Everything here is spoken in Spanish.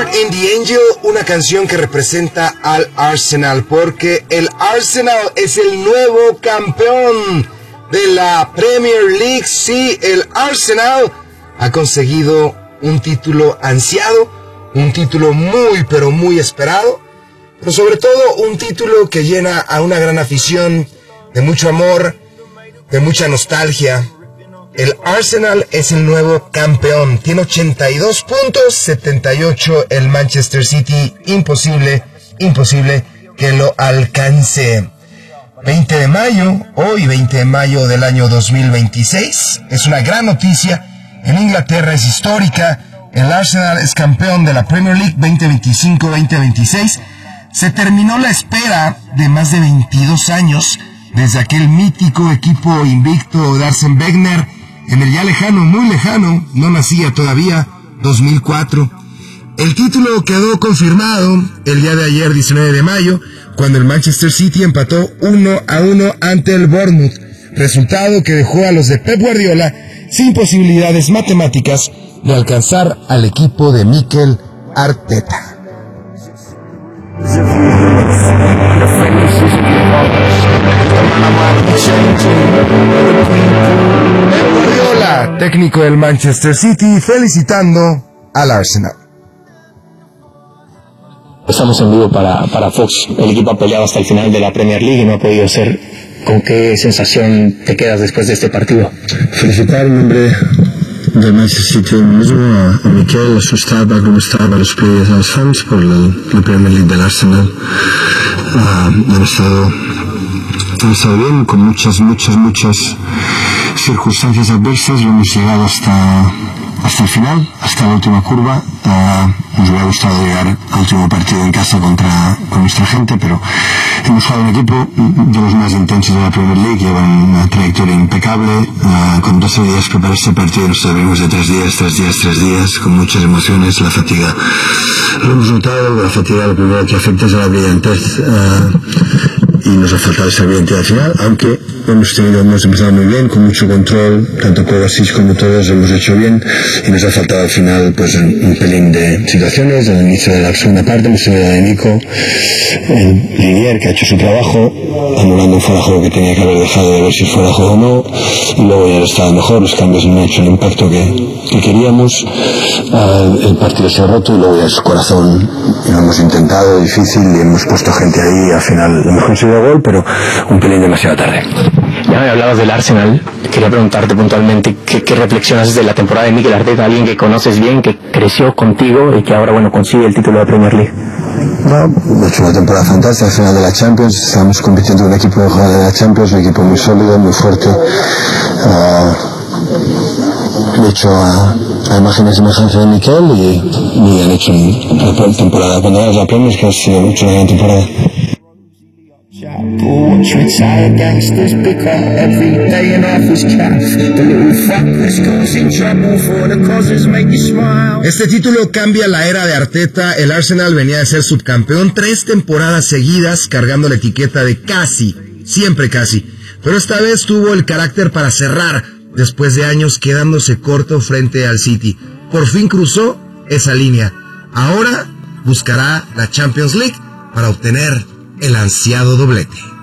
Guardian Angel, una canción que representa al Arsenal, porque el Arsenal es el nuevo campeón de la Premier League. Sí, el Arsenal ha conseguido un título ansiado, un título muy pero muy esperado, pero sobre todo un título que llena a una gran afición de mucho amor, de mucha nostalgia. El Arsenal es el nuevo campeón, tiene 82 puntos, 78 el Manchester City, imposible que lo alcance. 20 de mayo, hoy 20 de mayo del año 2026, es una gran noticia, en Inglaterra es histórica, el Arsenal es campeón de la Premier League 2025-2026, se terminó la espera de más de 22 años, desde aquel mítico equipo invicto de Arsene Wenger, en el ya lejano, muy lejano, no nacía todavía, 2004. El título quedó confirmado el día de ayer, 19 de mayo, cuando el Manchester City empató 1-1 ante el Bournemouth, resultado que dejó a los de Pep Guardiola sin posibilidades matemáticas de alcanzar al equipo de Mikel Arteta. Guardiola, técnico del Manchester City, felicitando al Arsenal. Estamos en vivo para Fox. El equipo ha peleado hasta el final de la Premier League y no ha podido ser. ¿Con qué sensación te quedas después de este partido? Felicitar en nombre del Manchester City mismo, a Mikel, a su staff, a cómo estaba, a los players, a los fans por la Premier League del Arsenal. Han estado bien, con muchas circunstancias adversas. Lo hemos llegado hasta el final, hasta la última curva. Nos hubiera gustado llegar al último partido en casa con nuestra gente, pero hemos jugado un equipo de los más intensos de la Premier League, llevan una trayectoria impecable. Con 12 días preparar este partido, nos venimos de 3 días, con muchas emociones. La fatiga, lo hemos notado, la fatiga lo primero que afecta es a la brillantez, y nos ha faltado esa brillantez al final, aunque hemos empezado muy bien, con mucho control, tanto Kovacic como todos hemos hecho bien, y nos ha faltado al final pues un pelín de situaciones. Al inicio de la segunda parte hemos tenido de Nico, el Linier, que ha hecho su trabajo, anulando un fuera de juego que tenía que haber dejado de ver si fuera de juego o no, y luego ya estaba mejor, los cambios no han hecho el impacto que queríamos. El partido se ha roto y luego ya su corazón, lo hemos intentado, difícil, y hemos puesto gente ahí, al final lo mejor se dio gol, pero un pelín demasiado tarde. Ya me hablabas del Arsenal, quería preguntarte puntualmente qué reflexionas de la temporada de Mikel Arteta, alguien que conoces bien, que creció contigo y que ahora consigue el título de Premier League. Ha hecho una temporada fantástica, al final de la Champions, estamos compitiendo con un equipo de jugadores de la Champions, un equipo muy sólido, muy fuerte. De hecho, a imagen y semejanza de Mikel, y han hecho una temporada. Cuando ganas la Premier, es que ha sido mucho una gran temporada. Este título cambia la era de Arteta. El Arsenal venía de ser subcampeón 3 temporadas seguidas, cargando la etiqueta de casi, siempre casi, pero esta vez tuvo el carácter para cerrar, después de años quedándose corto frente al City. Por fin cruzó esa línea. Ahora buscará la Champions League para obtener el ansiado doblete.